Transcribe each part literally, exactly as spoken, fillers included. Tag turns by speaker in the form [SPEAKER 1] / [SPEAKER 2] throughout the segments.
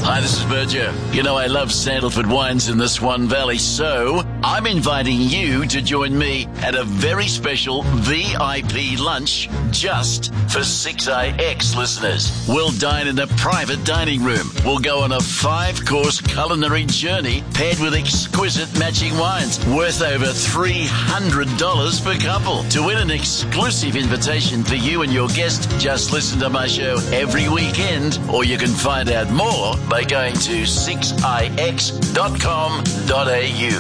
[SPEAKER 1] Hi, this is Berger. You know I love Sandalford wines in the Swan Valley, so I'm inviting you to join me at a very special V I P lunch just for six I X listeners. We'll dine in a private dining room. We'll go on a five-course culinary journey paired with exquisite matching wines worth over three hundred dollars per couple. To win an exclusive invitation for you and your guest, just listen to my show every weekend, or you can find out more by going to six I X dot com dot a u.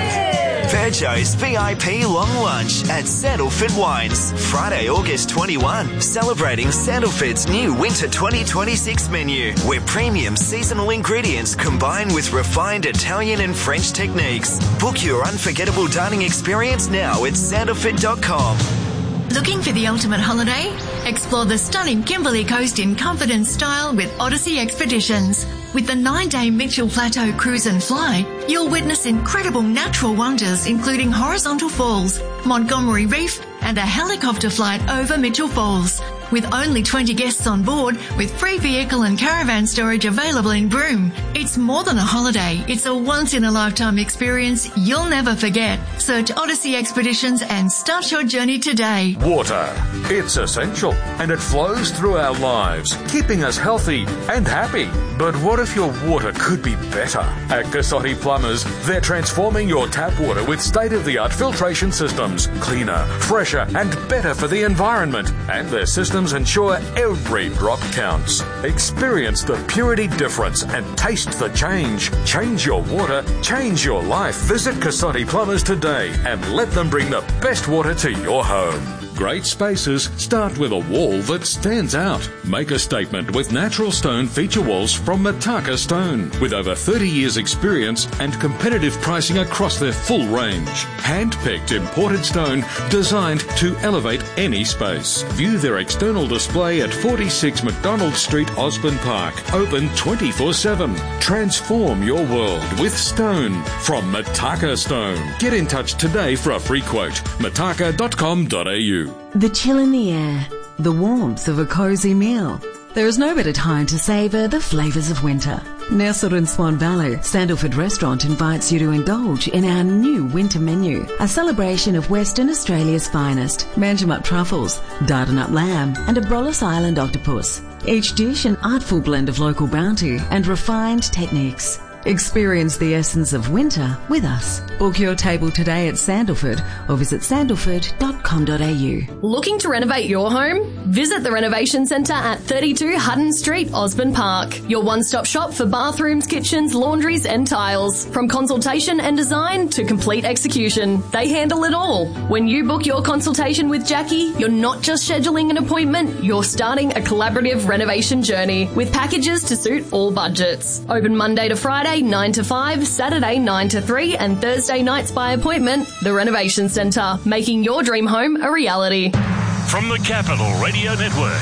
[SPEAKER 2] Virgo's V I P Long Lunch at Sandalford Wines, Friday, August twenty-first, celebrating Sandalford's new Winter twenty twenty-six menu, where premium seasonal ingredients combine with refined Italian and French techniques. Book your unforgettable dining experience now at sandalford dot com.
[SPEAKER 3] Looking for the ultimate holiday? Explore the stunning Kimberley Coast in comfort and style with Odyssey Expeditions. With the nine-day Mitchell Plateau Cruise and Fly, you'll witness incredible natural wonders including horizontal falls, Montgomery Reef, and a helicopter flight over Mitchell Falls. With only twenty guests on board, with free vehicle and caravan storage available in Broome. It's more than a holiday. It's a once-in-a-lifetime experience you'll never forget. Search Odyssey Expeditions and start your journey today.
[SPEAKER 4] Water. It's essential, and it flows through our lives, keeping us healthy and happy. But what if your water could be better? At Cassotti Plumbers, they're transforming your tap water with state-of-the-art filtration systems, cleaner, fresher, and better for the environment. And their systems ensure every drop counts. Experience the purity difference and taste the change. Change your water, change your life. Visit Cassotti Plumbers today and let them bring the best water to your home. Great spaces start with a wall that stands out. Make a statement with natural stone feature walls from Mataka Stone. With over thirty years experience and competitive pricing across their full range. Hand-picked imported stone designed to elevate any space. View their external display at forty-six McDonald Street, Osborne Park. Open twenty-four seven. Transform your world with stone from Mataka Stone. Get in touch today for a free quote. mataka dot com dot a u.
[SPEAKER 5] The chill in the air, the warmth of a cosy meal. There is no better time to savour the flavours of winter. Nestled in Swan Valley, Sandalford Restaurant invites you to indulge in our new winter menu, a celebration of Western Australia's finest, Manjimup truffles, Dardanup lamb and a Brollis Island octopus. Each dish an artful blend of local bounty and refined techniques. Experience the essence of winter with us. Book your table today at Sandalford or visit sandalford dot com dot a u.
[SPEAKER 6] Looking to renovate your home? Visit the Renovation Centre at thirty-two Hutton Street, Osborne Park. Your one-stop shop for bathrooms, kitchens, laundries and tiles. From consultation and design to complete execution, they handle it all. When you book your consultation with Jackie, you're not just scheduling an appointment, you're starting a collaborative renovation journey with packages to suit all budgets. Open Monday to Friday, nine to five, Saturday nine to three and Thursday nights by appointment. The Renovation Centre, making your dream home a reality.
[SPEAKER 7] From the Capital Radio Network,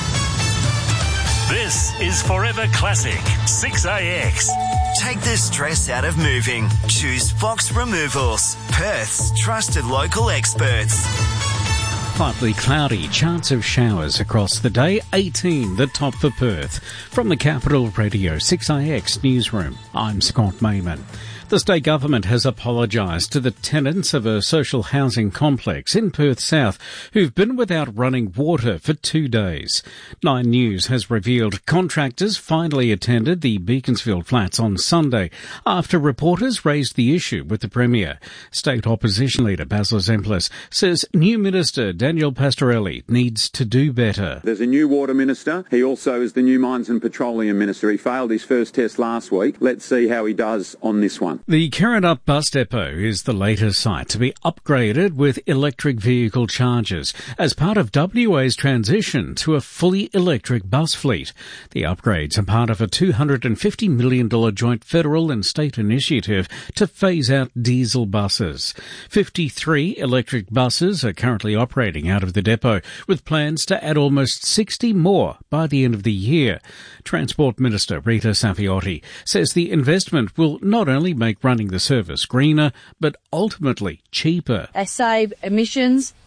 [SPEAKER 7] this is Forever Classic six A X.
[SPEAKER 2] Take the stress out of moving. Choose Fox Removals, Perth's trusted local experts.
[SPEAKER 8] Partly cloudy, chance of showers across the day, eighteen the top for Perth. From the Capital Radio six A X Newsroom, I'm Scott Mayman. The state government has apologised to the tenants of a social housing complex in Perth South who've been without running water for two days. Nine News has revealed contractors finally attended the Beaconsfield flats on Sunday after reporters raised the issue with the Premier. State Opposition Leader Basil Zemplis says new Minister Daniel Pastorelli needs to do better.
[SPEAKER 9] There's a new Water Minister. He also is the new Mines and Petroleum Minister. He failed his first test last week. Let's see how he does on this one.
[SPEAKER 8] The Carrinup Bus Depot is the latest site to be upgraded with electric vehicle chargers as part of W A's transition to a fully electric bus fleet. The upgrades are part of a two hundred fifty million dollars joint federal and state initiative to phase out diesel buses. fifty-three electric buses are currently operating out of the depot, with plans to add almost sixty more by the end of the year. Transport Minister Rita Safiotti says the investment will not only make running the service greener, but ultimately cheaper.
[SPEAKER 10] They save emissions,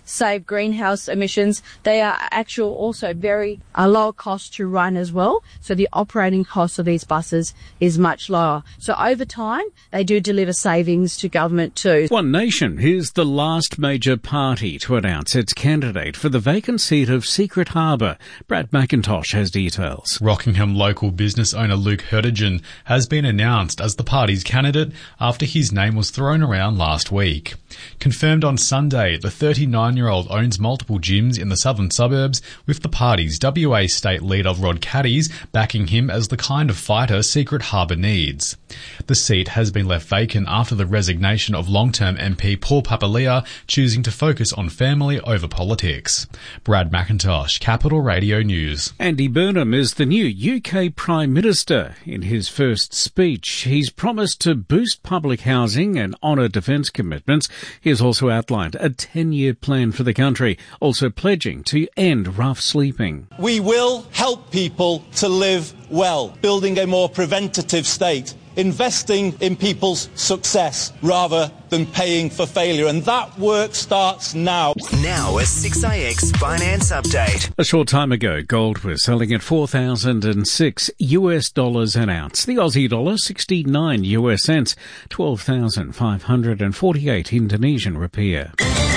[SPEAKER 10] save greenhouse emissions. They are actual also very uh, lower cost to run as well. So the operating cost of these buses is much lower. So over time, they do deliver savings to government too.
[SPEAKER 8] One Nation is the last major party to announce its candidate for the vacant seat of Secret Harbour. Brad McIntosh has details.
[SPEAKER 11] Rockingham local business owner Luke Hertigen has been announced as the party's candidate after his name was thrown around last week. Confirmed on Sunday, the thirty-nine-year-old owns multiple gyms in the southern suburbs, with the party's W A state leader Rod Caddies backing him as the kind of fighter Secret Harbour needs. The seat has been left vacant after the resignation of long-term M P Paul Papalia, choosing to focus on family over politics. Brad McIntosh, Capital Radio News.
[SPEAKER 8] Andy Burnham is the new U K Prime Minister. In his first speech, he's promised to boost public housing and honour defence commitments. He has also outlined a ten-year plan for the country, also pledging to end rough sleeping.
[SPEAKER 12] We will help people to live well, building a more preventative state, investing in people's success rather than paying for failure. And that work starts now.
[SPEAKER 2] Now a six A X finance update.
[SPEAKER 8] A short time ago, gold was selling at four thousand six U S dollars an ounce. The Aussie dollar, sixty-nine U S cents, twelve thousand five hundred forty-eight Indonesian rupiah.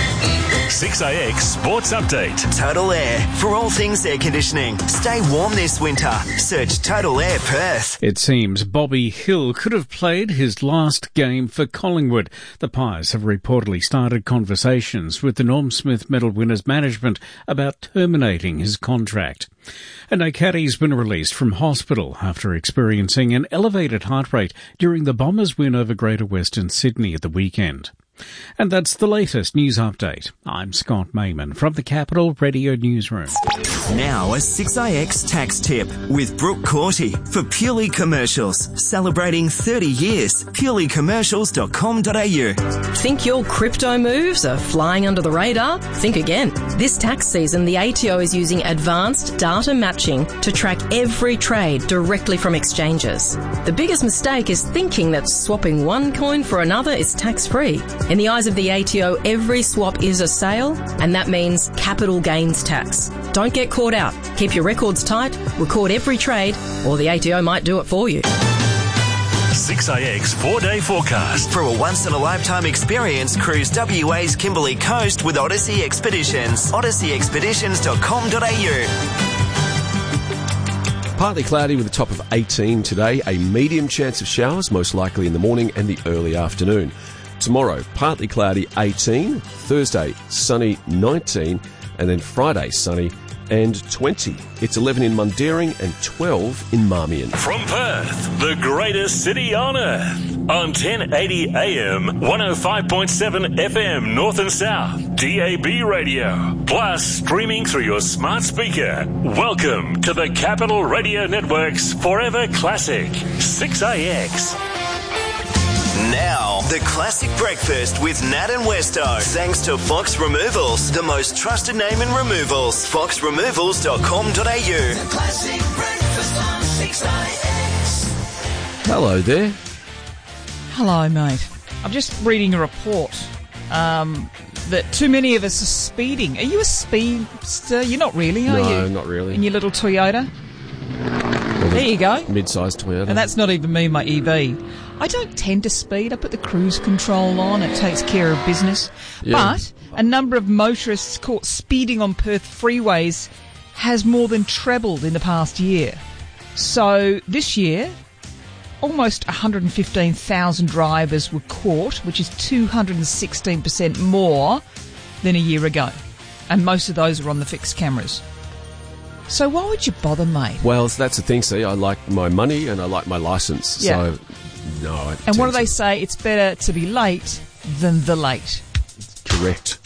[SPEAKER 7] six A X Sports Update.
[SPEAKER 2] Total Air. For all things air conditioning, stay warm this winter. Search Total Air Perth.
[SPEAKER 8] It seems Bobby Hill could have played his last game for Collingwood. The Pies have reportedly started conversations with the Norm Smith Medal winners management about terminating his contract. And a caddie's been released from hospital after experiencing an elevated heart rate during the Bombers' win over Greater Western Sydney at the weekend. And that's the latest news update. I'm Scott Mayman from the Capital Radio Newsroom.
[SPEAKER 2] Now a six A X tax tip with Brooke Corty for Purely Commercials. Celebrating thirty years. purely commercials dot com dot a u.
[SPEAKER 13] Think your crypto moves are flying under the radar? Think again. This tax season, the A T O is using advanced data matching to track every trade directly from exchanges. The biggest mistake is thinking that swapping one coin for another is tax-free. In the eyes of the A T O, every swap is a sale, and that means capital gains tax. Don't get caught out. Keep your records tight, record every trade, or the A T O might do it for you.
[SPEAKER 7] six A X four-day forecast.
[SPEAKER 2] For a once-in-a-lifetime experience, cruise W A's Kimberley Coast with Odyssey Expeditions. odyssey expeditions dot com dot a u.
[SPEAKER 14] Partly cloudy with a top of eighteen today. A medium chance of showers, most likely in the morning and the early afternoon. Tomorrow, partly cloudy, eighteen. Thursday, sunny, nineteen. And then Friday, sunny and twenty. It's eleven in Mundaring and twelve in Marmion.
[SPEAKER 7] From Perth, the greatest city on earth. On ten eighty A M, one oh five point seven F M, North and South, D A B radio. Plus, streaming through your smart speaker. Welcome to the Capital Radio Network's Forever Classic, six A X.
[SPEAKER 2] Now, the classic breakfast with Nat and Westo. Thanks to Fox Removals, the most trusted name in removals. fox removals dot com dot a u.
[SPEAKER 15] The classic breakfast on six A X.
[SPEAKER 14] Hello there.
[SPEAKER 16] Hello, mate. I'm just reading a report um, that too many of us are speeding. Are you a speedster? You're not really, are
[SPEAKER 14] no,
[SPEAKER 16] you?
[SPEAKER 14] No, not really.
[SPEAKER 16] In your little Toyota? Well, there you go.
[SPEAKER 14] Mid-sized Toyota.
[SPEAKER 16] And that's not even me, my E V. I don't tend to speed. I put the cruise control on. It takes care of business. Yeah. But a number of motorists caught speeding on Perth freeways has more than trebled in the past year. So this year, almost one hundred fifteen thousand drivers were caught, which is two hundred sixteen percent more than a year ago. And most of those are on the fixed cameras. So why would you bother, mate?
[SPEAKER 14] Well, that's the thing, see. I like my money and I like my licence.
[SPEAKER 16] Yeah.
[SPEAKER 14] So, no. I
[SPEAKER 16] and what do they say? It's better to be late than the late.
[SPEAKER 14] Correct.